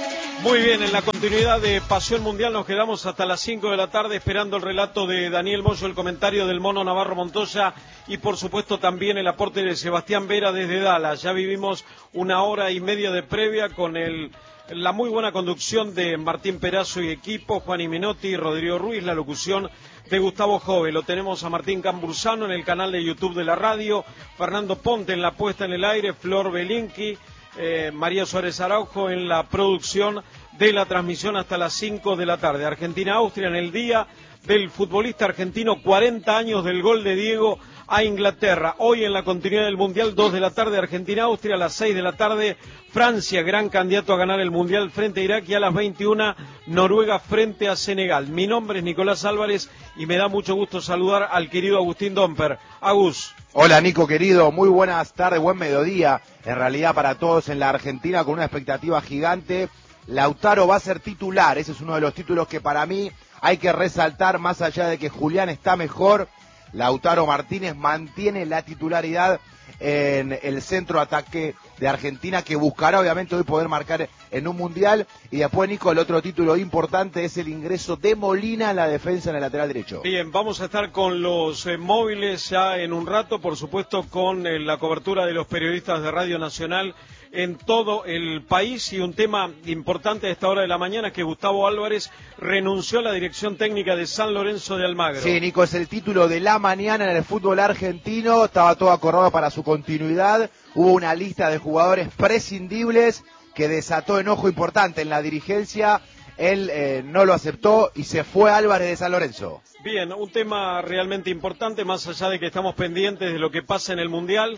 Muy bien, en la continuidad de Pasión Mundial nos quedamos hasta las 5 de la tarde esperando el relato de Daniel Moyo, el comentario del Mono Navarro Montoya y por supuesto también el aporte de Sebastián Vera desde Dallas. Ya vivimos una hora y media de previa con la muy buena conducción de Martín Perazo y equipo, Juan Minotti, Rodrigo Ruiz, la locución de Gustavo Jove. Lo tenemos a Martín Cambursano en el canal de YouTube de la radio, Fernando Ponte en la puesta en el aire, Flor Belinqui, María Suárez Araujo en la producción de la transmisión hasta las 5 de la tarde. Argentina-Austria en el día del futbolista argentino, 40 años del gol de Diego a Inglaterra. Hoy en la continuidad del Mundial, 2 de la tarde Argentina-Austria, a las 6 de la tarde Francia, gran candidato a ganar el Mundial frente a Irak, y a las 21 Noruega frente a Senegal. Mi nombre es Nicolás Álvarez y me da mucho gusto saludar al querido Agustín Domper. Agus. Hola Nico querido, muy buenas tardes, buen mediodía, en realidad para todos en la Argentina con una expectativa gigante. Lautaro va a ser titular, ese es uno de los títulos que para mí hay que resaltar, más allá de que Julián está mejor, Lautaro Martínez mantiene la titularidad en el centro ataque de Argentina, que buscará obviamente hoy poder marcar en un mundial. Y después, Nico, el otro título importante es el ingreso de Molina en la defensa en el lateral derecho. Bien, vamos a estar con los móviles ya en un rato, por supuesto con la cobertura de los periodistas de Radio Nacional en todo el país, y un tema importante a esta hora de la mañana es que Gustavo Álvarez renunció a la dirección técnica de San Lorenzo de Almagro. Sí, Nico, es el título de la mañana en el fútbol argentino, estaba todo acordado para su continuidad, hubo una lista de jugadores prescindibles que desató enojo importante en la dirigencia, él no lo aceptó y se fue Álvarez de San Lorenzo. Bien, un tema realmente importante, más allá de que estamos pendientes de lo que pasa en el Mundial.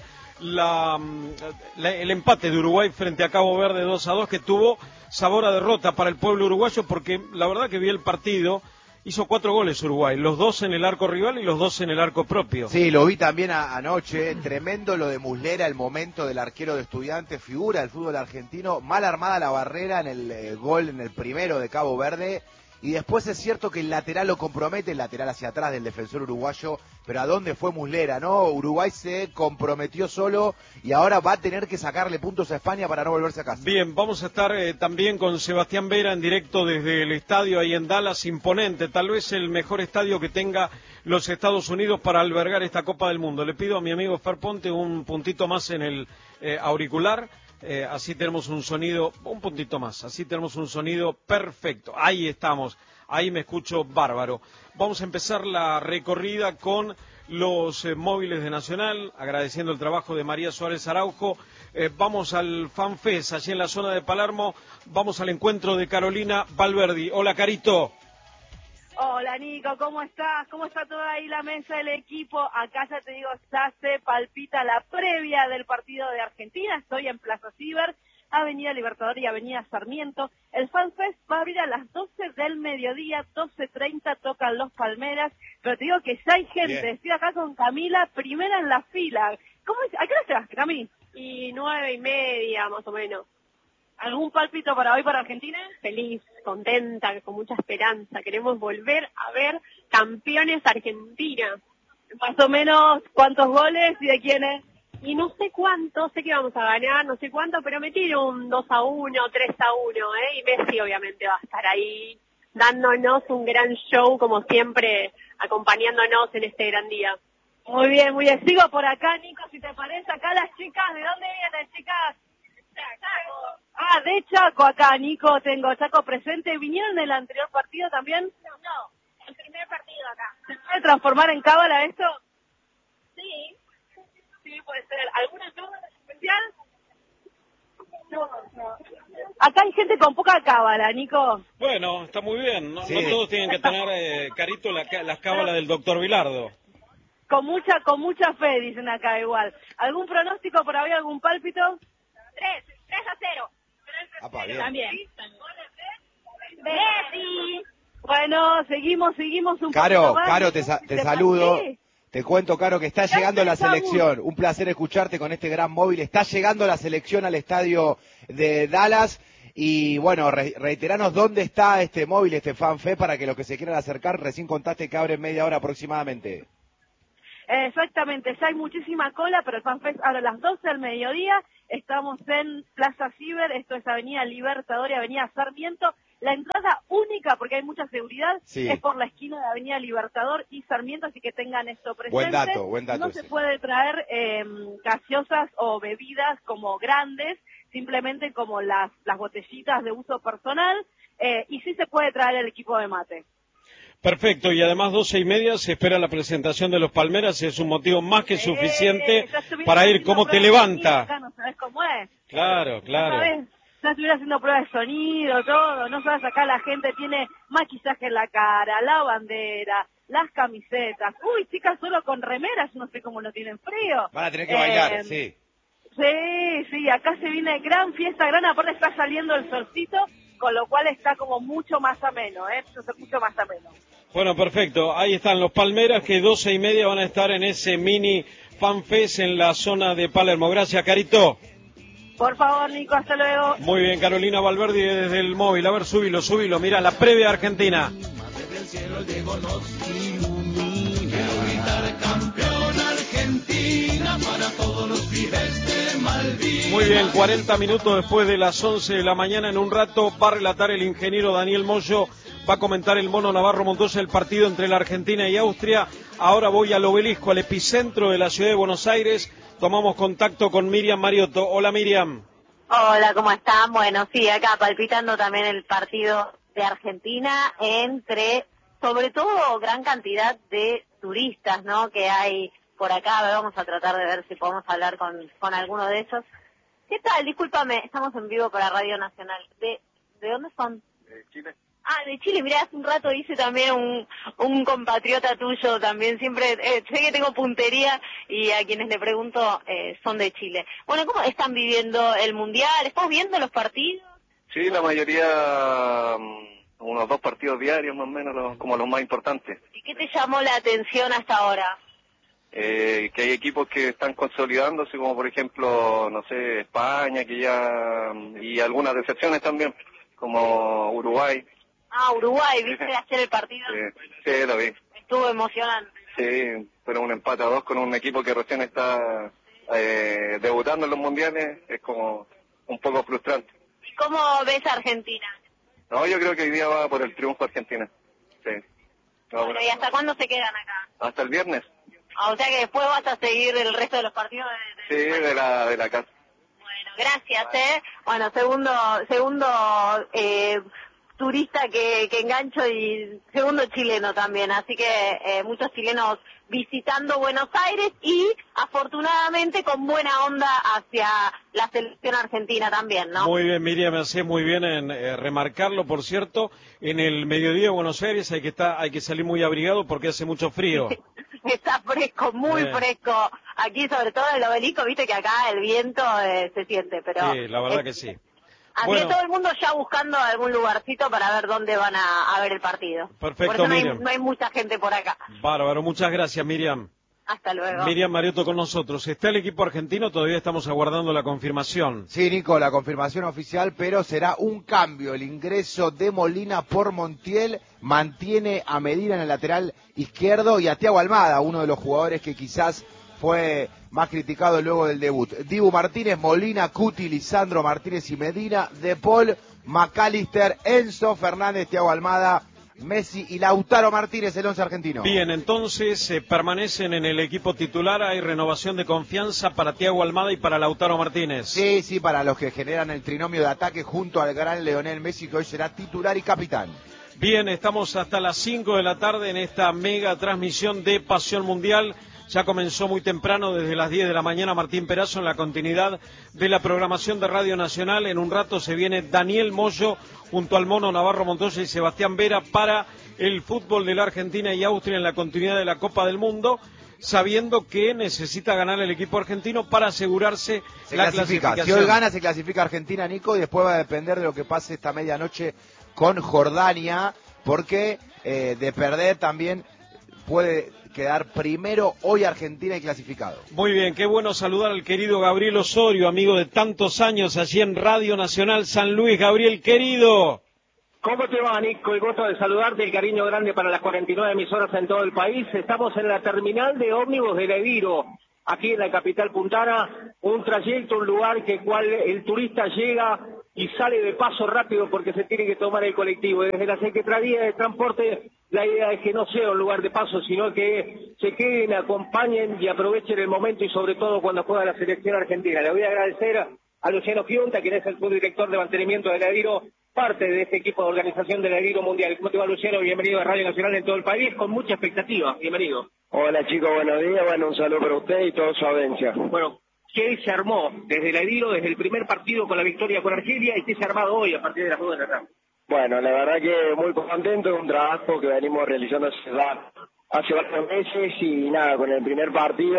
El empate de Uruguay frente a Cabo Verde 2-2, que tuvo sabor a derrota para el pueblo uruguayo, porque la verdad que vi el partido, hizo 4 goles Uruguay, los 2 en el arco rival y los 2 en el arco propio. Sí, lo vi también anoche, tremendo lo de Muslera, el momento del arquero de Estudiantes, figura del fútbol argentino, mal armada la barrera en el gol, en el primero de Cabo Verde. Y después es cierto que el lateral lo compromete, el lateral hacia atrás del defensor uruguayo, pero ¿a dónde fue Muslera, no? Uruguay se comprometió solo y ahora va a tener que sacarle puntos a España para no volverse a casa. Bien, vamos a estar también con Sebastián Vera en directo desde el estadio ahí en Dallas, imponente, tal vez el mejor estadio que tenga los Estados Unidos para albergar esta Copa del Mundo. Le pido a mi amigo Fer Ponte un puntito más en el auricular. Así tenemos un sonido, un puntito más, así tenemos un sonido perfecto. Ahí estamos, ahí me escucho bárbaro. Vamos a empezar la recorrida con los móviles de Nacional, agradeciendo el trabajo de María Suárez Araujo. Vamos al FanFest, allí en la zona de Palermo, vamos al encuentro de Carolina Valverdi. Hola, Carito. Hola Nico, ¿cómo estás? ¿Cómo está toda ahí la mesa del equipo? Acá ya te digo, ya se palpita la previa del partido de Argentina. Estoy en Plaza Ciber, Avenida Libertador y Avenida Sarmiento. El FanFest va a abrir a las 12 del mediodía, 12:30 tocan los Palmeras, pero te digo que ya hay gente. Bien. Estoy acá con Camila, primera en la fila. ¿Cómo es? ¿A qué hora estás, Cami? Y 9:30 más o menos. ¿Algún pálpito para hoy para Argentina? Feliz, contenta, con mucha esperanza. Queremos volver a ver campeones Argentina. Más o menos, ¿cuántos goles y de quiénes? Y no sé cuánto, sé que vamos a ganar, no sé cuánto, pero me tiro un 2-1, 3-1, y Messi obviamente va a estar ahí, dándonos un gran show, como siempre, acompañándonos en este gran día. Muy bien, muy bien. Sigo por acá, Nico, si te parece. Acá las chicas, ¿de dónde vienen, chicas? Chaco. Ah, de Chaco acá, Nico, tengo Chaco presente. ¿Vinieron en el anterior partido también? No, el primer partido acá. ¿Se puede transformar en cábala esto? Sí. Sí, puede ser. ¿Alguna cábala especial? No. Acá hay gente con poca cábala, Nico. Bueno, está muy bien, no, sí. No todos tienen que tener, Carito, las cábalas del doctor Vilardo. Con mucha fe, dicen acá igual. ¿Algún pronóstico por ahí, algún pálpito? 3-0. Apa, bien. También. Messi. Bueno, seguimos un Caro, poquito más. Caro, te saludo. Sí. Te cuento, Caro, que está llegando la selección. Un placer escucharte con este gran móvil. Está llegando la selección al estadio de Dallas. Y bueno, reiteranos dónde está este móvil, este FanFest, para que los que se quieran acercar, recién contaste que abre en media hora aproximadamente. Exactamente, ya hay muchísima cola, pero el FanFest ahora a las 12 del mediodía, estamos en Plaza Ciber, esto es Avenida Libertador y Avenida Sarmiento. La entrada única, porque hay mucha seguridad, sí, es por la esquina de Avenida Libertador y Sarmiento, así que tengan esto presente. Buen dato No ese. se puede traer gaseosas o bebidas como grandes, simplemente como las botellitas de uso personal, y sí se puede traer el equipo de mate. Perfecto, y además 12:30 se espera la presentación de los Palmeras, es un motivo más que suficiente para ir. ¿Cómo te levanta? Acá no sabes cómo es. Claro. Ya estuviera haciendo pruebas de sonido, todo, no sabes, acá la gente tiene maquillaje en la cara, la bandera, las camisetas. Uy, chicas, solo con remeras, no sé cómo no tienen frío. Van a tener que bailar, sí. Sí, acá se viene gran fiesta, aparte está saliendo el solcito, con lo cual está como mucho más ameno, mucho más ameno. Bueno, perfecto, ahí están los Palmeras que 12:30 van a estar en ese mini FanFest en la zona de Palermo. Gracias, Carito. Por favor, Nico, hasta luego. Muy bien, Carolina Valverdi desde el móvil. A ver, súbilo. Mira, la previa Argentina. Desde el cielo llegó nos ilumina. Quiero gritar campeón Argentina para todos los pibes de Malvinas. Muy bien, 40 minutos después de las 11 de la mañana. En un rato va a relatar el ingeniero Daniel Moyo. Va a comentar el Mono Navarro Montoya el partido entre la Argentina y Austria. Ahora voy al obelisco, al epicentro de la ciudad de Buenos Aires. Tomamos contacto con Miriam Mariotto. Hola, Miriam. Hola, ¿cómo están? Bueno, sí, acá palpitando también el partido de Argentina entre, sobre todo, gran cantidad de turistas, ¿no?, que hay por acá. Vamos a tratar de ver si podemos hablar con alguno de ellos. ¿Qué tal? Discúlpame, estamos en vivo para Radio Nacional. ¿De dónde son? De Chile. Ah, de Chile. Mirá, hace un rato hice también un compatriota tuyo también. Siempre sé que tengo puntería y a quienes le pregunto son de Chile. Bueno, ¿cómo están viviendo el Mundial? ¿Estás viendo los partidos? Sí, la mayoría, unos 2 partidos diarios más o menos, como los más importantes. ¿Y qué te llamó la atención hasta ahora? Que hay equipos que están consolidándose, como por ejemplo, no sé, España, que ya, y algunas decepciones también, como Uruguay. Ah, Uruguay, ¿viste hacer el partido? Sí, lo vi. Estuvo emocionante. Sí, pero un empate a 2 con un equipo que recién está debutando en los mundiales es como un poco frustrante. ¿Y cómo ves a Argentina? No, yo creo que hoy día va por el triunfo Argentina. Sí. Bueno, ¿y hasta cuándo se quedan acá? Hasta el viernes. Ah, o sea que después vas a seguir el resto de los partidos de la casa. Bueno, gracias, Bueno, segundo turista que engancho y segundo chileno también, así que muchos chilenos visitando Buenos Aires y afortunadamente con buena onda hacia la selección argentina también, ¿no? Muy bien, Miriam, me hace muy bien en remarcarlo, por cierto, en el mediodía de Buenos Aires hay que salir muy abrigado porque hace mucho frío. Está fresco, muy fresco. Aquí, sobre todo en el obelisco, viste que acá el viento se siente, pero... Sí, la verdad que sí. Así que todo el mundo ya buscando algún lugarcito para ver dónde van a ver el partido. Perfecto, por eso Miriam. no hay mucha gente por acá. Bárbaro, muchas gracias, Miriam. Hasta luego. Miriam Mariotto con nosotros. ¿Está el equipo argentino? Todavía estamos aguardando la confirmación. Sí, Nico, la confirmación oficial, pero será un cambio. El ingreso de Molina por Montiel mantiene a Medina en el lateral izquierdo y a Thiago Almada, uno de los jugadores que quizás fue más criticado luego del debut. Dibu Martínez, Molina, Cuti, Lisandro Martínez y Medina, De Paul, McAllister, Enzo Fernández, Thiago Almada, Messi y Lautaro Martínez, el 11 argentino. Bien, entonces permanecen en el equipo titular. Hay renovación de confianza para Thiago Almada y para Lautaro Martínez. Sí, para los que generan el trinomio de ataque junto al gran Lionel Messi, que hoy será titular y capitán. Bien, estamos hasta las 5 de la tarde en esta mega transmisión de Pasión Mundial. Ya comenzó muy temprano, desde las 10 de la mañana, Martín Perazo en la continuidad de la programación de Radio Nacional. En un rato se viene Daniel Moyo junto al Mono Navarro Montoya y Sebastián Vera para el fútbol de la Argentina y Austria en la continuidad de la Copa del Mundo, sabiendo que necesita ganar el equipo argentino para asegurarse la clasificación. Si hoy gana, se clasifica Argentina, Nico, y después va a depender de lo que pase esta medianoche con Jordania, porque de perder también puede quedar primero hoy Argentina y clasificado. Muy bien, qué bueno saludar al querido Gabriel Osorio, amigo de tantos años allí en Radio Nacional San Luis. Gabriel, querido. ¿Cómo te va, Nico? El gusto de saludarte, el cariño grande para las 49 emisoras en todo el país. Estamos en la terminal de ómnibus de Leviro, aquí en la capital puntana, un trayecto, un lugar que cual el turista llega y sale de paso rápido porque se tiene que tomar el colectivo. Desde la Secretaría de Transporte, la idea es que no sea un lugar de paso, sino que se queden, acompañen y aprovechen el momento y sobre todo cuando juega la selección argentina. Le voy a agradecer a Luciano Giunta, quien es el subdirector de mantenimiento de Leviro, parte de este equipo de organización del Leviro Mundial. ¿Cómo te va, Luciano? Bienvenido a Radio Nacional en todo el país, con mucha expectativa. Bienvenido. Hola, chicos, buenos días. Bueno, un saludo para usted y toda su audiencia. Bueno, ¿qué se armó desde Leviro, desde el primer partido con la victoria con Argelia, y qué se ha armado hoy a partir de las 2 de la tarde? Bueno, la verdad que muy contento, es un trabajo que venimos realizando hace varios meses y nada, con el primer partido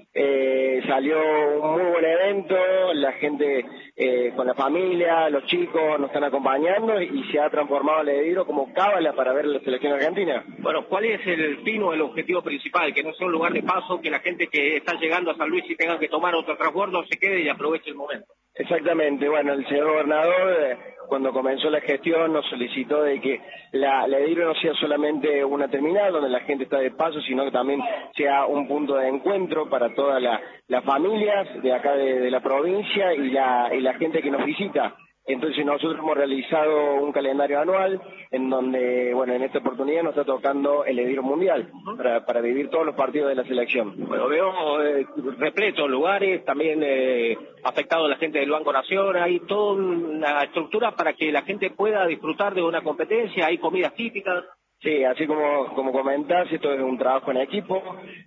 salió un muy buen evento, la gente con la familia, los chicos nos están acompañando y se ha transformado el Leviro como cábala para ver la selección argentina. Bueno, ¿cuál es el fin o el objetivo principal? Que no sea un lugar de paso, que la gente que está llegando a San Luis y tenga que tomar otro transbordo se quede y aproveche el momento. Exactamente, bueno, el señor gobernador cuando comenzó la gestión nos solicitó de que la Leviro no sea solamente una terminal donde la gente está de paso, sino que también sea un punto de encuentro para todas las familias de acá de la provincia y la gente que nos visita. Entonces nosotros hemos realizado un calendario anual en donde, bueno, en esta oportunidad nos está tocando el Leviro Mundial para vivir todos los partidos de la selección. Bueno, veo repletos lugares, también afectado la gente del Banco Nación, hay toda una estructura para que la gente pueda disfrutar de una competencia, hay comidas típicas. Sí, así como comentás, esto es un trabajo en equipo,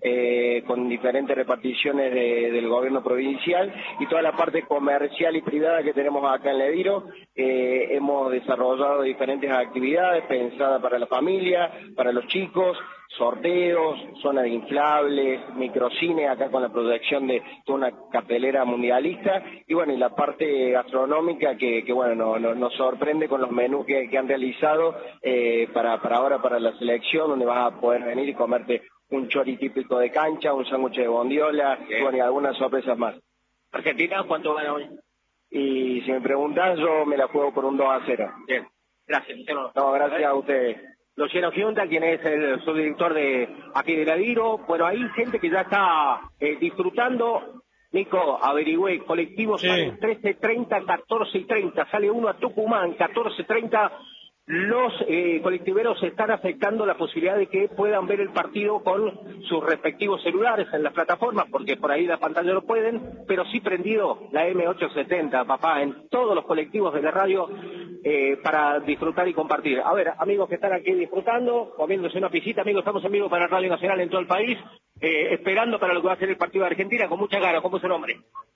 con diferentes reparticiones del gobierno provincial y toda la parte comercial y privada que tenemos acá en Leviro. Hemos desarrollado diferentes actividades pensadas para la familia, para los chicos, sorteos, zona de inflables, microcine, acá con la proyección de toda una cartelera mundialista, y bueno, y la parte gastronómica que bueno, nos sorprende con los menús que han realizado para ahora, para la selección, donde vas a poder venir y comerte un chori típico de cancha, un sándwich de bondiola, y bueno, y algunas sorpresas más. ¿Argentina cuánto gana hoy? Y si me preguntás, yo me la juego por un 2-0. Bien, gracias. No, gracias a ustedes. Luciano Giunta, quien es el subdirector de aquí de Leviro. Bueno, hay gente que ya está disfrutando. Nico, averigüé, colectivos salen 13:30, 14:30, sale uno a Tucumán, 14:30. Los colectiveros están afectando la posibilidad de que puedan ver el partido con sus respectivos celulares en las plataformas, porque por ahí la pantalla no pueden, pero sí prendido la M870, papá, en todos los colectivos de la radio para disfrutar y compartir. A ver, amigos que están aquí disfrutando, comiéndose una pisita, amigos, estamos en vivo para Radio Nacional en todo el país, esperando para lo que va a ser el partido de Argentina con mucha ganas. ¿Cómo es su nombre?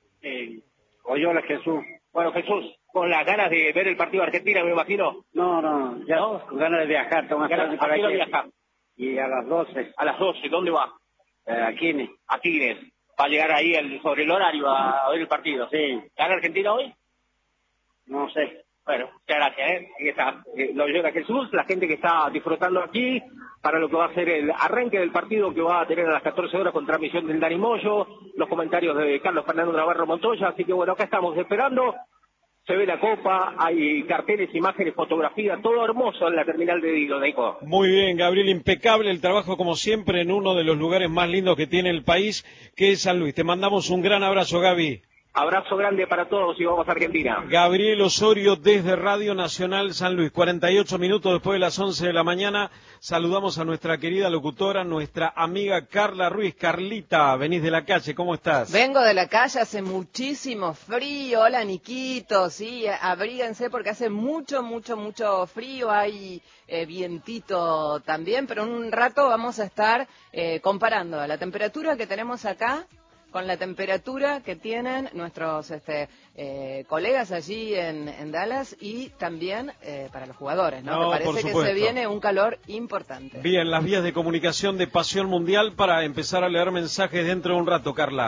Hola, Jesús. Bueno, Jesús, con las ganas de ver el partido de Argentina, me imagino. No, ya ¿no? Con ganas de viajar. ¿A qué hora viajar? Y a las 12. A las 12, ¿dónde va? A Quines. A Quines. ¿Va a llegar ahí sobre el horario a ver el partido? Sí. ¿Gana Argentina hoy? No sé. Bueno, muchas gracias, Ahí está. Lo llega Jesús, la gente que está disfrutando aquí para lo que va a ser el arranque del partido que va a tener a las 14 horas con transmisión del Dani Moyo, los comentarios de Carlos Fernando Navarro Montoya, así que bueno, acá estamos esperando, se ve la copa, hay carteles, imágenes, fotografías, todo hermoso en la terminal de Leviro, Nico. Muy bien, Gabriel, impecable el trabajo como siempre en uno de los lugares más lindos que tiene el país, que es San Luis. Te mandamos un gran abrazo, Gaby. Abrazo grande para todos y vamos a Argentina. Gabriel Osorio desde Radio Nacional San Luis, 48 minutos después de las 11 de la mañana. Saludamos a nuestra querida locutora, nuestra amiga Carla Ruiz. Carlita, venís de la calle, ¿cómo estás? Vengo de la calle, hace muchísimo frío. Hola, Niquito, sí, abríguense porque hace mucho frío. Hay vientito también, pero en un rato vamos a estar comparando la temperatura que tenemos acá con la temperatura que tienen nuestros colegas allí en Dallas y también para los jugadores, ¿no? Me parece que se viene un calor importante. Bien, las vías de comunicación de Pasión Mundial para empezar a leer mensajes dentro de un rato, Carla.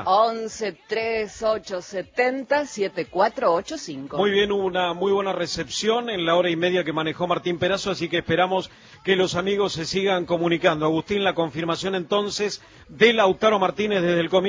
11-3870-7485. Muy bien, una muy buena recepción en la hora y media que manejó Martín Perazo, así que esperamos que los amigos se sigan comunicando. Agustín, la confirmación entonces de Lautaro Martínez desde el comienzo para el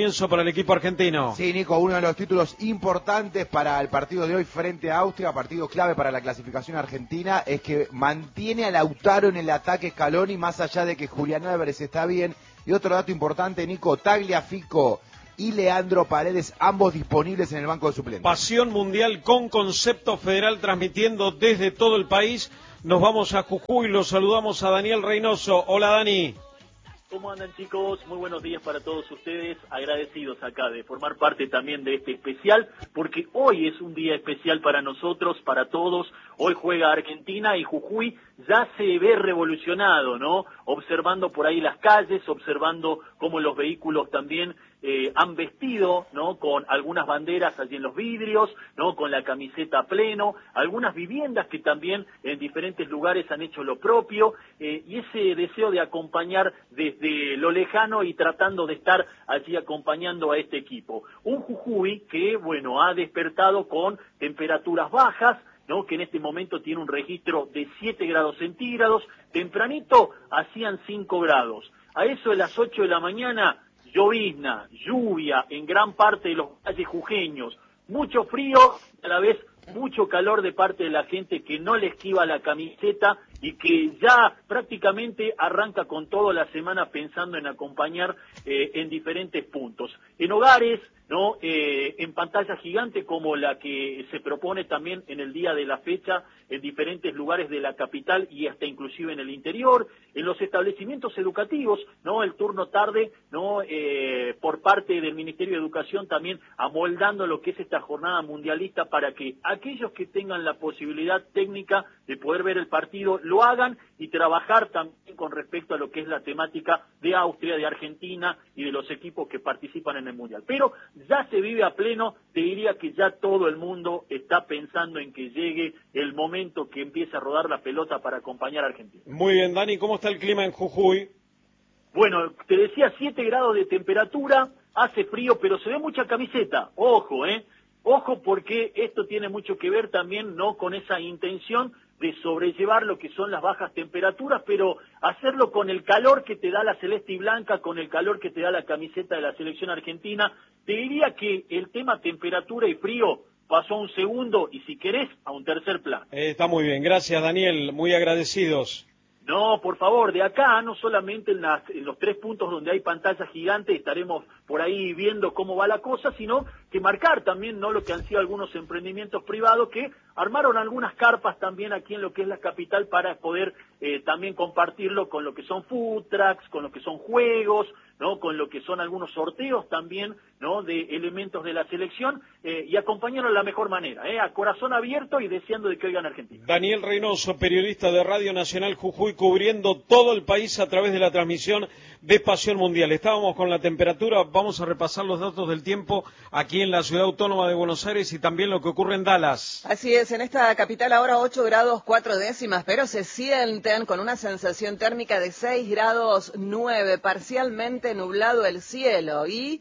el equipo argentino. Sí, Nico, uno de los títulos importantes para el partido de hoy frente a Austria, partido clave para la clasificación argentina, es que mantiene a Lautaro en el ataque Scaloni, más allá de que Julián Álvarez está bien. Y otro dato importante, Nico, Tagliafico y Leandro Paredes, ambos disponibles en el banco de suplentes. Pasión Mundial con concepto federal, transmitiendo desde todo el país. Nos vamos a Jujuy, los saludamos a Daniel Reynoso. Hola, Dani. ¿Cómo andan, chicos? Muy buenos días para todos ustedes, agradecidos acá de formar parte también de este especial, porque hoy es un día especial para nosotros, para todos. Hoy juega Argentina y Jujuy ya se ve revolucionado, ¿no? Observando por ahí las calles, observando cómo los vehículos también han vestido, ¿no? Con algunas banderas allí en los vidrios, ¿no? Con la camiseta a pleno, algunas viviendas que también en diferentes lugares han hecho lo propio, y ese deseo de acompañar desde lo lejano y tratando de estar allí acompañando a este equipo. Un Jujuy que, bueno, ha despertado con temperaturas bajas, ¿no? Que en este momento tiene un registro de 7 grados centígrados, tempranito hacían 5 grados. A eso de las 8 de la mañana, llovizna, lluvia en gran parte de los valles jujeños, mucho frío, a la vez mucho calor de parte de la gente que no le esquiva la camiseta y que ya prácticamente arranca con toda la semana pensando en acompañar en diferentes puntos. En hogares, ¿no? En pantalla gigante como la que se propone también en el día de la fecha en diferentes lugares de la capital y hasta inclusive en el interior, en los establecimientos educativos, ¿no? El turno tarde, ¿no? Por parte del Ministerio de Educación también amoldando lo que es esta jornada mundialista para que aquellos que tengan la posibilidad técnica de poder ver el partido lo hagan y trabajar también con respecto a lo que es la temática de Austria, de Argentina y de los equipos que participan en el Mundial. Pero ya se vive a pleno, te diría que ya todo el mundo está pensando en que llegue el momento que empiece a rodar la pelota para acompañar a Argentina. Muy bien, Dani, ¿cómo está el clima en Jujuy? Bueno, te decía 7 grados de temperatura, hace frío, pero se ve mucha camiseta, ojo, Ojo porque esto tiene mucho que ver también, ¿no? Con esa intención de sobrellevar lo que son las bajas temperaturas, pero hacerlo con el calor que te da la celeste y blanca, con el calor que te da la camiseta de la selección argentina. Te diría que el tema temperatura y frío pasó a un segundo y, si querés, a un tercer plano. Está muy bien, gracias, Daniel, muy agradecidos. No, por favor, de acá, no solamente en los 3 puntos donde hay pantalla gigante, estaremos por ahí viendo cómo va la cosa, sino que marcar también, ¿no? Lo que han sido algunos emprendimientos privados que armaron algunas carpas también aquí en lo que es la capital para poder también compartirlo con lo que son food trucks, con lo que son juegos, ¿no? Con lo que son algunos sorteos también, ¿no? De elementos de la selección, y acompañarlo de la mejor manera, a corazón abierto y deseando de que oigan Argentina. Daniel Reynoso, periodista de Radio Nacional Jujuy, cubriendo todo el país a través de la transmisión de Pasión Mundial. Estábamos con la temperatura, vamos a repasar los datos del tiempo aquí en la Ciudad Autónoma de Buenos Aires y también lo que ocurre en Dallas. Así es, en esta capital ahora 8 grados 4 décimas, pero se sienten con una sensación térmica de 6 grados 9, parcialmente nublado el cielo. Y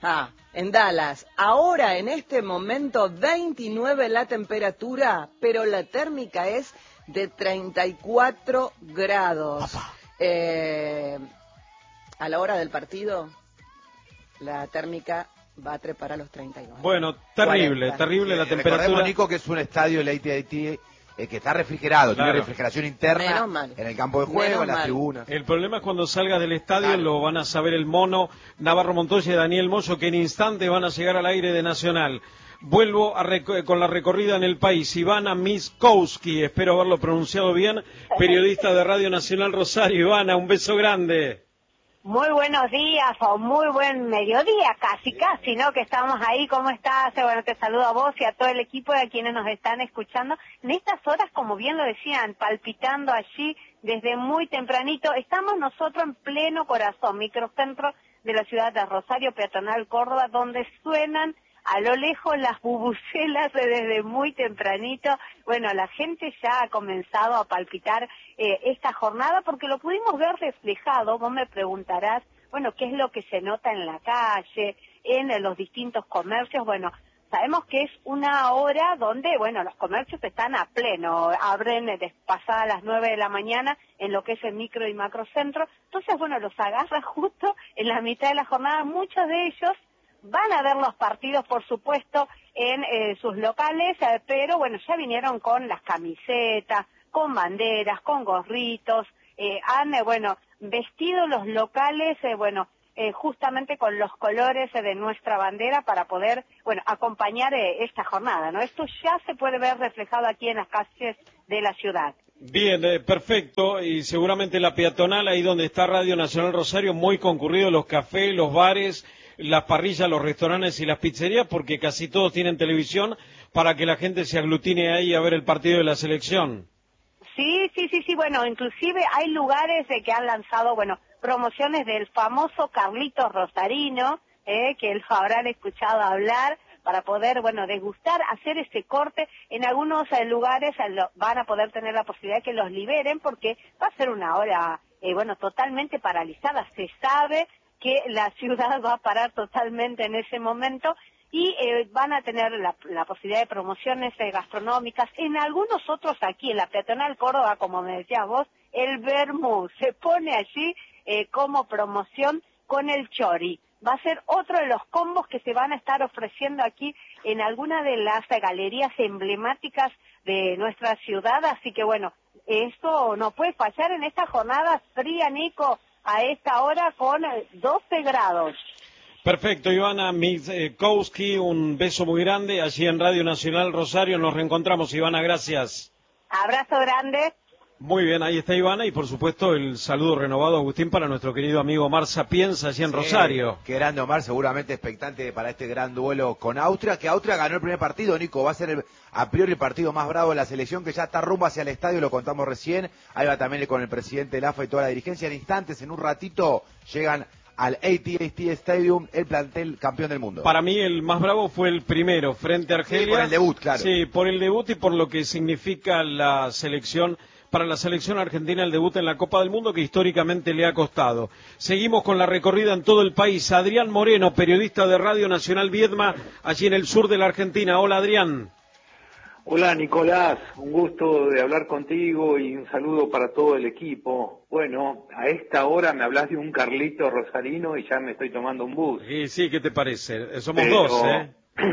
en Dallas, ahora en este momento 29 la temperatura, pero la térmica es de 34 grados. A la hora del partido, la térmica va a trepar a los 39. Bueno, terrible, 40. terrible la temperatura. Recordemos, Nico, que es un estadio del AT&T que está refrigerado, tiene refrigeración interna en el campo de juego, en las tribunas. El problema es cuando salgas del estadio, lo van a saber el Mono, Navarro Montoya y Daniel Moyo, que en instantes van a llegar al aire de Nacional. Vuelvo con la recorrida en el país. Ivana Miskowski, espero haberlo pronunciado bien, periodista de Radio Nacional Rosario. Ivana, un beso grande. Muy buenos días, o muy buen mediodía, casi, ¿no? Que estamos ahí. ¿Cómo estás? Bueno, te saludo a vos y a todo el equipo y a quienes nos están escuchando. En estas horas, como bien lo decían, palpitando allí desde muy tempranito, estamos nosotros en pleno corazón, microcentro de la ciudad de Rosario, peatonal Córdoba, donde suenan a lo lejos las bubucelas desde muy tempranito. Bueno, la gente ya ha comenzado a palpitar esta jornada porque lo pudimos ver reflejado. Vos me preguntarás, bueno, ¿qué es lo que se nota en la calle, en los distintos comercios? Bueno, sabemos que es una hora donde, bueno, los comercios están a pleno, abren pasadas las 9 de la mañana en lo que es el micro y macrocentro. Entonces, bueno, los agarra justo en la mitad de la jornada, muchos de ellos van a ver los partidos, por supuesto, en sus locales, pero bueno, ya vinieron con las camisetas, con banderas, con gorritos, han, vestido los locales, justamente con los colores de nuestra bandera para poder, acompañar esta jornada, ¿no? Esto ya se puede ver reflejado aquí en las calles de la ciudad. Bien, perfecto, y seguramente la peatonal, ahí donde está Radio Nacional Rosario, muy concurrido, los cafés, los bares, las parrillas, los restaurantes y las pizzerías, porque casi todos tienen televisión para que la gente se aglutine ahí a ver el partido de la selección. Sí, inclusive hay lugares que han lanzado, promociones del famoso Carlitos Rosarino, que lo habrán escuchado hablar, para poder, degustar, hacer ese corte. En algunos lugares van a poder tener la posibilidad de que los liberen, porque va a ser una hora, totalmente paralizada. Se sabe que la ciudad va a parar totalmente en ese momento, y van a tener la posibilidad de promociones gastronómicas. En algunos otros aquí, en la peatonal Córdoba, como me decías vos, el vermú se pone allí como promoción con el chori. Va a ser otro de los combos que se van a estar ofreciendo aquí en alguna de las galerías emblemáticas de nuestra ciudad, así que esto no puede fallar en esta jornada fría, Nico, a esta hora con 12 grados. Perfecto, Ivana Miskowski, un beso muy grande allí en Radio Nacional Rosario. Nos reencontramos, Ivana, gracias. Abrazo grande. Muy bien, ahí está Ivana, y por supuesto el saludo renovado, Agustín, para nuestro querido amigo Omar Sapienza allí en Rosario. Qué grande Omar, seguramente expectante para este gran duelo con Austria, que Austria ganó el primer partido, Nico, va a ser a priori el partido más bravo de la selección, que ya está rumbo hacia el estadio, lo contamos recién. Ahí va también con el presidente del AFA y toda la dirigencia. En instantes, en un ratito, llegan al AT&T Stadium, el plantel campeón del mundo. Para mí el más bravo fue el primero, frente a Argelia. Sí, por el debut, claro. Sí, por el debut y por lo que significa la selección, para la selección argentina, el debut en la Copa del Mundo, que históricamente le ha costado. Seguimos con la recorrida en todo el país. Adrián Moreno, periodista de Radio Nacional Viedma, allí en el sur de la Argentina. Hola, Adrián. Hola, Nicolás, un gusto de hablar contigo y un saludo para todo el equipo. Bueno, a esta hora me hablas de un Carlito Rosarino y ya me estoy tomando un bus. Sí, ¿qué te parece? Somos dos, ¿eh?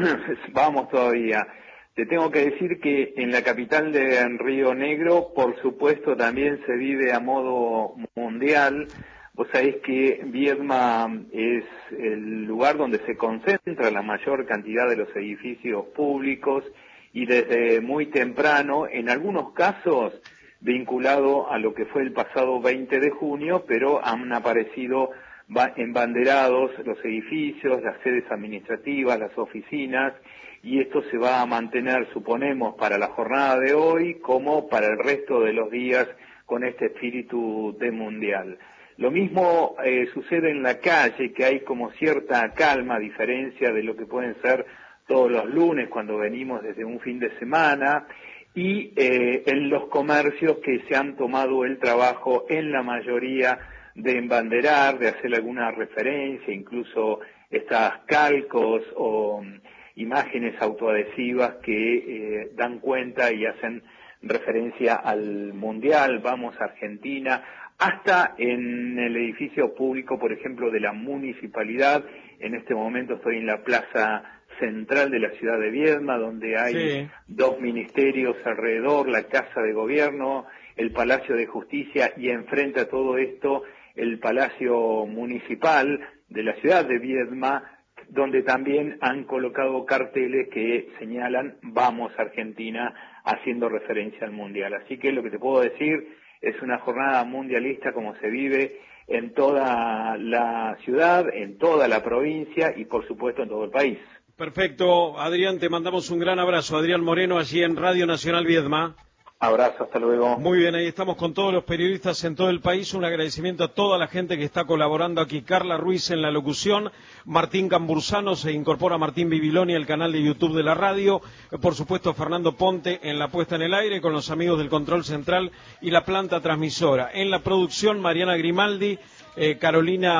Vamos todavía. Te tengo que decir que en la capital de Río Negro, por supuesto, también se vive a modo mundial. Vos sabés que Viedma es el lugar donde se concentra la mayor cantidad de los edificios públicos, y desde muy temprano, en algunos casos vinculado a lo que fue el pasado 20 de junio, pero han aparecido embanderados los edificios, las sedes administrativas, las oficinas, y esto se va a mantener, suponemos, para la jornada de hoy como para el resto de los días con este espíritu de mundial. Lo mismo sucede en la calle, que hay como cierta calma, a diferencia de lo que pueden ser todos los lunes cuando venimos desde un fin de semana, y en los comercios que se han tomado el trabajo en la mayoría de embanderar, de hacer alguna referencia, incluso estas calcos o imágenes autoadhesivas que dan cuenta y hacen referencia al Mundial, vamos Argentina, hasta en el edificio público, por ejemplo, de la municipalidad. En este momento estoy en la plaza central de la ciudad de Viedma, donde hay dos ministerios alrededor, la Casa de Gobierno, el Palacio de Justicia, y enfrente a todo esto el Palacio Municipal de la ciudad de Viedma, donde también han colocado carteles que señalan "Vamos Argentina", haciendo referencia al Mundial. Así que lo que te puedo decir es una jornada mundialista como se vive en toda la ciudad, en toda la provincia y por supuesto en todo el país. Perfecto, Adrián, te mandamos un gran abrazo. Adrián Moreno, allí en Radio Nacional Viedma. Abrazo, hasta luego. Muy bien, ahí estamos con todos los periodistas en todo el país. Un agradecimiento a toda la gente que está colaborando aquí. Carla Ruiz en la locución, Martín Cambursano, se incorpora Martín Bibiloni al canal de YouTube de la radio. Por supuesto, Fernando Ponte en la puesta en el aire con los amigos del control central y la planta transmisora. En la producción, Mariana Grimaldi, Carolina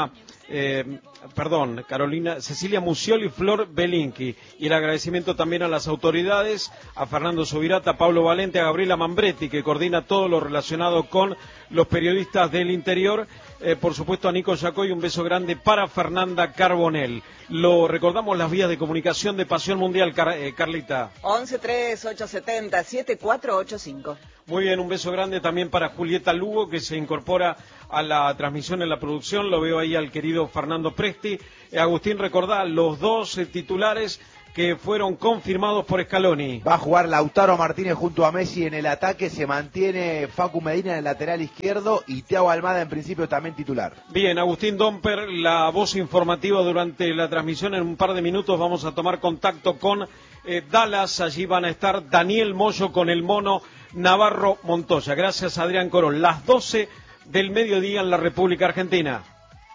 Cecilia Mucioli y Flor Belinqui. Y el agradecimiento también a las autoridades, a Fernando Subirata, a Pablo Valente, a Gabriela Mambretti, que coordina todo lo relacionado con los periodistas del interior. Por supuesto a Nico Yacoy, un beso grande para Fernanda Carbonell. Lo recordamos, las vías de comunicación de Pasión Mundial, Carlita. 1138707485. Muy bien, un beso grande también para Julieta Lugo, que se incorpora a la transmisión en la producción. Lo veo ahí al querido Fernando Presti. Agustín, recordá los dos titulares que fueron confirmados por Scaloni. Va a jugar Lautaro Martínez junto a Messi en el ataque, se mantiene Facu Medina en el lateral izquierdo y Thiago Almada en principio también titular. Bien, Agustín Domper, la voz informativa durante la transmisión. En un par de minutos vamos a tomar contacto con Dallas. Allí van a estar Daniel Moyo con el mono Navarro Montoya. Gracias, Adrián Corol. Las 12 del mediodía en la República Argentina.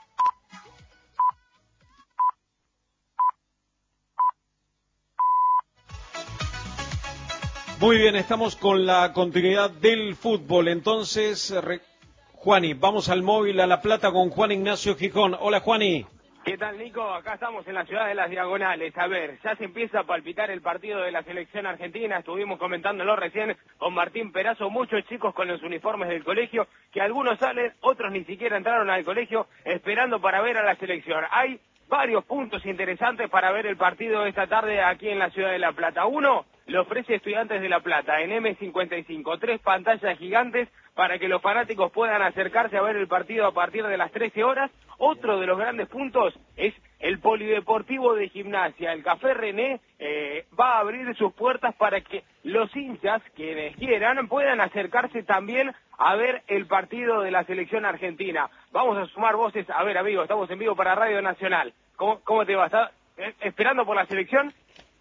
Muy bien, estamos con la continuidad del fútbol. Entonces, Juani, vamos al móvil a La Plata con Juan Ignacio Gijón. Hola, Juani. ¿Qué tal, Nico? Acá estamos en la ciudad de las Diagonales. A ver, ya se empieza a palpitar el partido de la selección argentina. Estuvimos comentándolo recién con Martín Perazo. Muchos chicos con los uniformes del colegio, que algunos salen, otros ni siquiera entraron al colegio, esperando para ver a la selección. Hay varios puntos interesantes para ver el partido de esta tarde aquí en la ciudad de La Plata. Uno lo ofrece Estudiantes de La Plata en M55, 3 pantallas gigantes para que los fanáticos puedan acercarse a ver el partido a partir de las 13 horas. Otro de los grandes puntos es el Polideportivo de Gimnasia. El Café René va a abrir sus puertas para que los hinchas, quienes quieran, puedan acercarse también a ver el partido de la selección argentina. Vamos a sumar voces. A ver, amigo, estamos en vivo para Radio Nacional. ¿Cómo te va? ¿Estás esperando por la selección?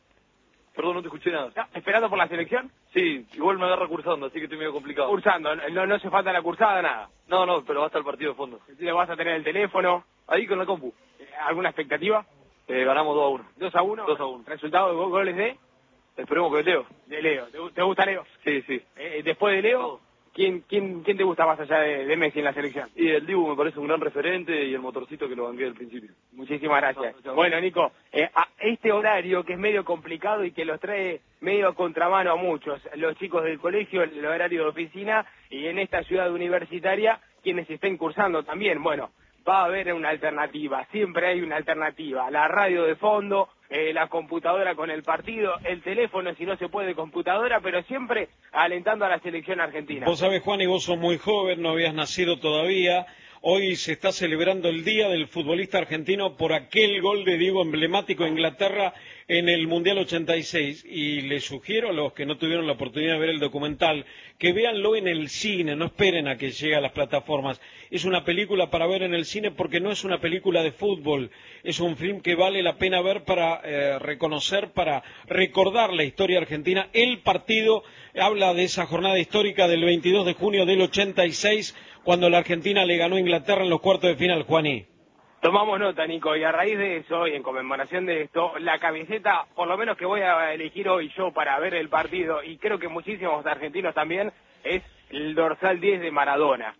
Perdón, no te escuché nada. ¿Esperando por la selección? Sí, igual me agarra cursando, así que estoy medio complicado. Cursando, no hace falta la cursada, nada. No, pero va a estar el partido de fondo. ¿Le vas a tener el teléfono? Ahí con la compu. ¿Alguna expectativa? Ganamos 2-1. ¿2-1? 2-1. ¿Resultado de goles de? Esperemos que de Leo. De Leo. ¿Te gusta Leo? Sí. Después de Leo, ¿quién te gusta más allá de Messi en la selección? Y el Dibu me parece un gran referente y el motorcito que lo banqué al principio. Muchísimas gracias. Bueno, Nico, a este horario que es medio complicado y que los trae medio a contramano a muchos, los chicos del colegio, el horario de oficina, y en esta ciudad universitaria, quienes estén cursando también, bueno, va a haber una alternativa, siempre hay una alternativa, la radio de fondo, la computadora con el partido, el teléfono si no se puede computadora, pero siempre alentando a la selección argentina. Vos sabés, Juan, y vos sos muy joven, no habías nacido todavía. Hoy se está celebrando el Día del Futbolista Argentino por aquel gol de Diego emblemático a Inglaterra en el Mundial 86. Y les sugiero a los que no tuvieron la oportunidad de ver el documental que véanlo en el cine, no esperen a que llegue a las plataformas. Es una película para ver en el cine porque no es una película de fútbol. Es un film que vale la pena ver para reconocer, para recordar la historia argentina. El partido habla de esa jornada histórica del 22 de junio del 86, cuando la Argentina le ganó a Inglaterra en los cuartos de final, Juaní. Tomamos nota, Nico, y a raíz de eso, y en conmemoración de esto, la camiseta, por lo menos que voy a elegir hoy yo para ver el partido, y creo que muchísimos argentinos también, es el dorsal 10 de Maradona,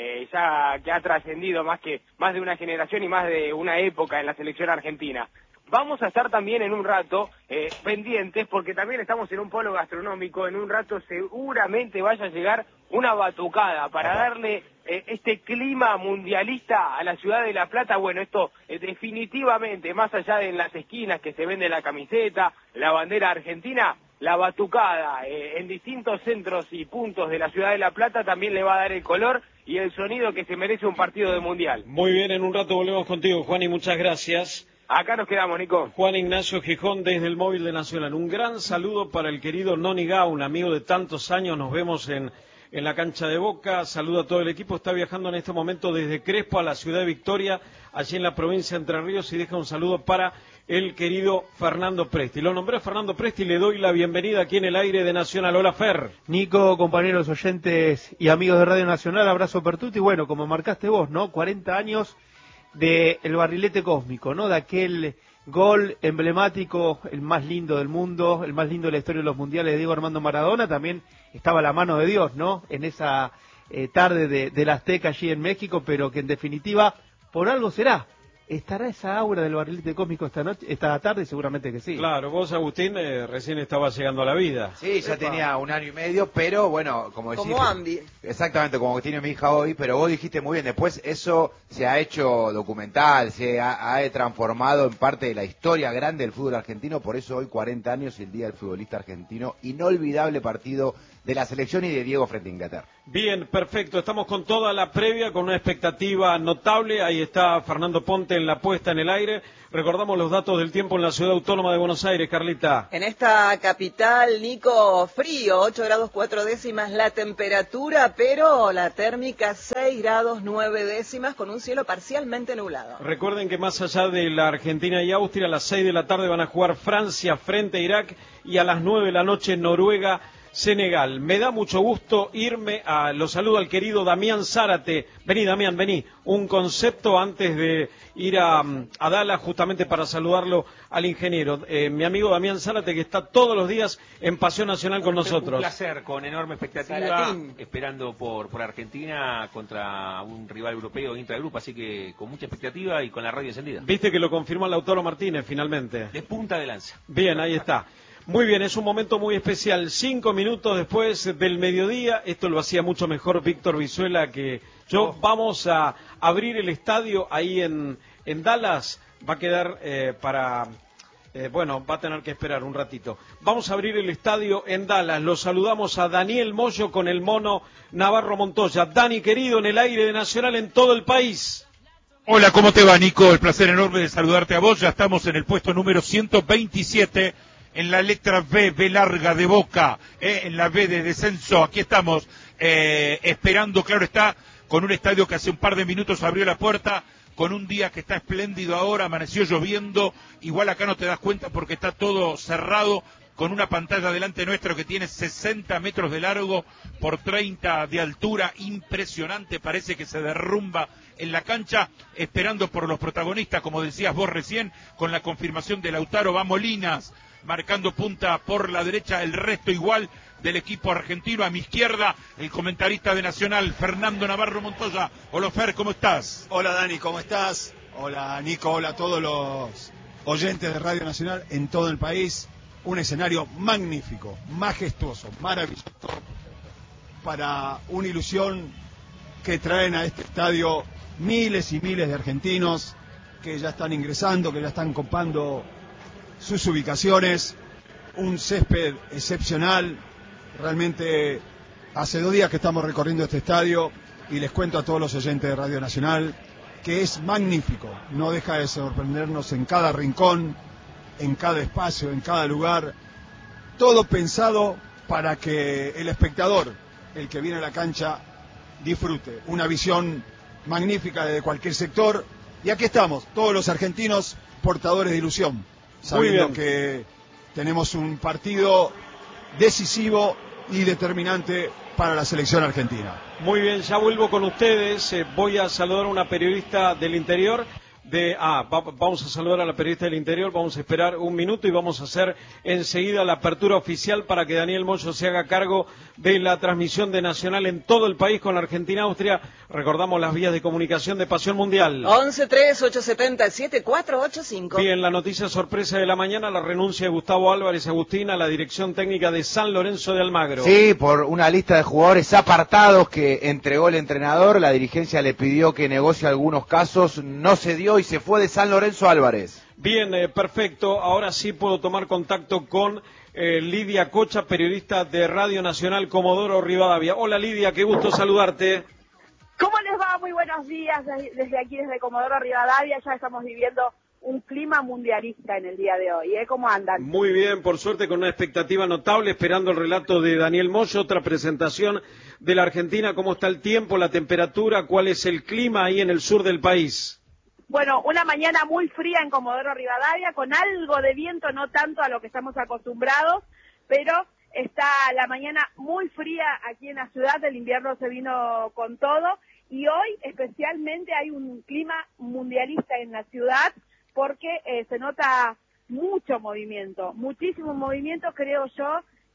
ya que ha trascendido más de una generación y más de una época en la selección argentina. Vamos a estar también en un rato pendientes, porque también estamos en un polo gastronómico. En un rato seguramente vaya a llegar una batucada para darle este clima mundialista a la ciudad de La Plata. Bueno, esto definitivamente, más allá de en las esquinas que se vende la camiseta, la bandera argentina, la batucada en distintos centros y puntos de la ciudad de La Plata también le va a dar el color y el sonido que se merece un partido de mundial. Muy bien, en un rato volvemos contigo, Juan, y muchas gracias. Acá nos quedamos, Nico. Juan Ignacio Gijón desde el móvil de Nacional. Un gran saludo para el querido Noni Gaun, amigo de tantos años. Nos vemos en la cancha de Boca. Saludo a todo el equipo. Está viajando en este momento desde Crespo a la ciudad de Victoria, allí en la provincia de Entre Ríos, y deja un saludo para el querido Fernando Presti. Lo nombré a Fernando Presti y le doy la bienvenida aquí en el aire de Nacional. Hola, Fer. Nico, compañeros oyentes y amigos de Radio Nacional, abrazo per tutti. Bueno, como marcaste vos, ¿no? 40 años del barrilete cósmico, ¿no? De aquel gol emblemático, el más lindo del mundo, el más lindo de la historia de los mundiales de Diego Armando Maradona. También estaba la mano de Dios, ¿no? En esa tarde de la Azteca allí en México, pero que en definitiva, por algo será ¿Estará esa aura del barrilete cósmico esta tarde? Seguramente que sí. Claro, vos, Agustín, recién estabas llegando a la vida. Sí, ya tenía 1 año y medio, pero bueno, como decís... Como Ambi. Exactamente, como tiene mi hija hoy, pero vos dijiste muy bien, después eso se ha hecho documental, se ha transformado en parte de la historia grande del fútbol argentino, por eso hoy 40 años y el Día del Futbolista Argentino, inolvidable partido de la selección y de Diego frente a Inglaterra. Bien, perfecto, estamos con toda la previa, con una expectativa notable, ahí está Fernando Ponte en la puesta en el aire. Recordamos los datos del tiempo en la Ciudad Autónoma de Buenos Aires, Carlita. En esta capital, Nico, frío, 8 grados 4 décimas la temperatura, pero la térmica 6 grados 9 décimas con un cielo parcialmente nublado. Recuerden que más allá de la Argentina y Austria, a las 6 de la tarde van a jugar Francia frente a Irak y a las 9 de la noche Noruega Senegal. Me da mucho gusto lo saludo al querido Damián Zárate. Vení, Damián, vení. Un concepto antes de ir a Dallas, justamente para saludarlo al ingeniero. Mi amigo Damián Zárate, que está todos los días en Pasión Nacional con nosotros. Un placer, con enorme expectativa, Zaratín. esperando por Argentina contra un rival europeo intragrupo, así que con mucha expectativa y con la radio encendida. Viste que lo confirmó Lautaro Martínez, finalmente. De punta de lanza. Bien, ahí está. Muy bien, es un momento muy especial. 5 minutos después del mediodía, esto lo hacía mucho mejor Víctor Vizuela que yo. Vamos a abrir el estadio ahí en Dallas. Va a quedar va a tener que esperar un ratito. Vamos a abrir el estadio en Dallas. Los saludamos a Daniel Moyo con el mono Navarro Montoya. Dani, querido, en el aire de Nacional en todo el país. Hola, ¿cómo te va, Nico? El placer enorme de saludarte a vos. Ya estamos en el puesto número 127. En la letra B larga de Boca, en la B de descenso. Aquí estamos esperando, claro está, con un estadio que hace un par de minutos abrió la puerta, con un día que está espléndido ahora, amaneció lloviendo, igual acá no te das cuenta porque está todo cerrado, con una pantalla delante nuestro que tiene 60 metros de largo por 30 de altura, impresionante, parece que se derrumba en la cancha, esperando por los protagonistas, como decías vos recién, con la confirmación de Lautaro, va Molinas, marcando punta por la derecha, el resto igual del equipo argentino. A mi izquierda, el comentarista de Nacional, Fernando Navarro Montoya. Hola, Fer, ¿cómo estás? Hola, Dani, ¿cómo estás? Hola, Nico, hola a todos los oyentes de Radio Nacional en todo el país. Un escenario magnífico, majestuoso, maravilloso, para una ilusión que traen a este estadio miles y miles de argentinos que ya están ingresando, que ya están copando sus ubicaciones, un césped excepcional. Realmente hace 2 días que estamos recorriendo este estadio y les cuento a todos los oyentes de Radio Nacional que es magnífico, no deja de sorprendernos en cada rincón, en cada espacio, en cada lugar, todo pensado para que el espectador, el que viene a la cancha, disfrute una visión magnífica desde cualquier sector. Y aquí estamos, todos los argentinos portadores de ilusión, sabiendo que tenemos un partido decisivo y determinante para la selección argentina. Muy bien, ya vuelvo con ustedes. Voy a saludar a una periodista del interior. Vamos a saludar a la periodista del interior, vamos a esperar un minuto y vamos a hacer enseguida la apertura oficial para que Daniel Moyo se haga cargo de la transmisión de Nacional en todo el país con la Argentina-Austria. Recordamos las vías de comunicación de Pasión Mundial. 11-3-870-7485. Bien, la noticia sorpresa de la mañana, la renuncia de Gustavo Álvarez Agustín a la dirección técnica de San Lorenzo de Almagro. Sí, por una lista de jugadores apartados que entregó el entrenador, la dirigencia le pidió que negocie algunos casos, no se dio y se fue de San Lorenzo Álvarez. Bien, perfecto. Ahora sí puedo tomar contacto con Lidia Cocha, periodista de Radio Nacional Comodoro Rivadavia. Hola Lidia, qué gusto saludarte. ¿Cómo les va? Muy buenos días desde aquí, desde Comodoro Rivadavia. Ya estamos viviendo un clima mundialista en el día de hoy. ¿Cómo andan? Muy bien, por suerte con una expectativa notable, esperando el relato de Daniel Moyo, otra presentación de la Argentina. ¿Cómo está el tiempo, la temperatura? ¿Cuál es el clima ahí en el sur del país? Bueno, una mañana muy fría en Comodoro Rivadavia, con algo de viento, no tanto a lo que estamos acostumbrados, pero está la mañana muy fría aquí en la ciudad, el invierno se vino con todo, y hoy especialmente hay un clima mundialista en la ciudad, porque se nota mucho movimiento, muchísimo movimiento. Creo yo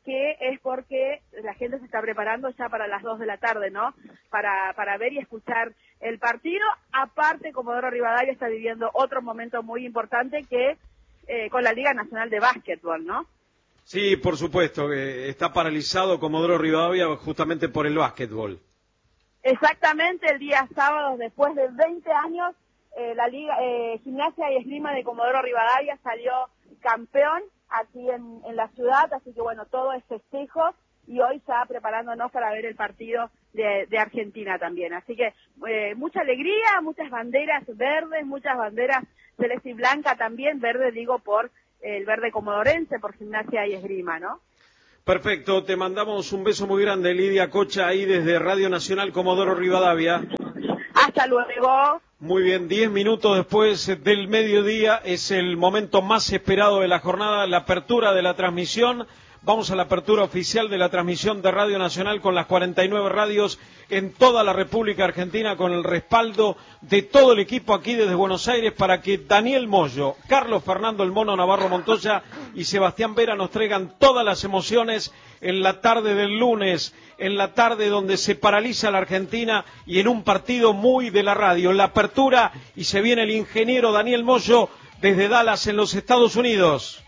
que es porque la gente se está preparando ya para las 2 de la tarde, ¿no? Para ver y escuchar el partido. Aparte, Comodoro Rivadavia está viviendo otro momento muy importante que con la Liga Nacional de Básquetbol, ¿no? Sí, por supuesto, está paralizado Comodoro Rivadavia justamente por el básquetbol. Exactamente, el día sábado, después de 20 años, la Liga Gimnasia y Esgrima de Comodoro Rivadavia salió campeón aquí en la ciudad, así que bueno, todo es festejo y hoy ya preparándonos para ver el partido de Argentina también. Así que mucha alegría, muchas banderas verdes, muchas banderas celeste y blanca también, verde digo por el verde comodorense, por Gimnasia y Esgrima, ¿no? Perfecto, te mandamos un beso muy grande, Lidia Cocha, ahí desde Radio Nacional Comodoro Rivadavia. Hasta luego. Muy bien, 10 minutos después del mediodía es el momento más esperado de la jornada, la apertura de la transmisión. Vamos a la apertura oficial de la transmisión de Radio Nacional con las 49 radios en toda la República Argentina, con el respaldo de todo el equipo aquí desde Buenos Aires para que Daniel Moyo, Carlos Fernando el Mono Navarro Montoya y Sebastián Vera nos traigan todas las emociones en la tarde del lunes, en la tarde donde se paraliza la Argentina y en un partido muy de la radio. La apertura y se viene el ingeniero Daniel Moyo desde Dallas en los Estados Unidos.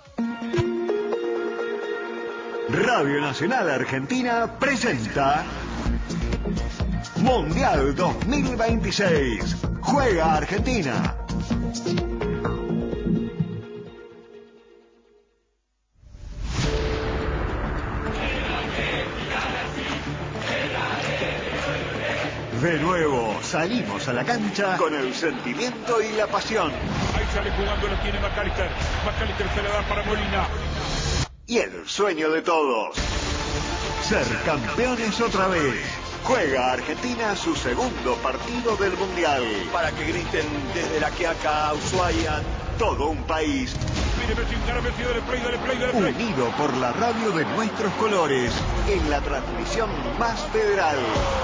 Radio Nacional Argentina presenta Mundial 2026. Juega Argentina. De nuevo salimos a la cancha con el sentimiento y la pasión. Ahí sale jugando, lo tiene McAllister. McAllister se la da para Molina. Y el sueño de todos, ser campeones otra vez. Juega Argentina su segundo partido del Mundial. Para que griten desde La Quiaca a Ushuaia. Todo un país unido por la radio de nuestros colores en la transmisión más federal.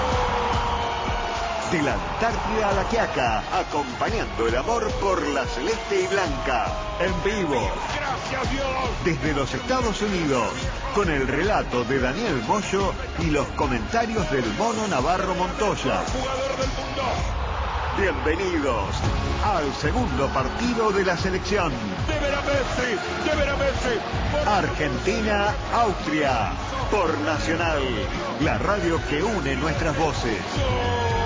De la Antártida a La Quiaca, acompañando el amor por la celeste y blanca. En vivo. Gracias, Dios. Desde los Estados Unidos, con el relato de Daniel Moyo y los comentarios del Mono Navarro Montoya. Jugador del mundo. Bienvenidos al segundo partido de la selección. De ver a Messi. Argentina-Austria. Por Nacional, la radio que une nuestras voces.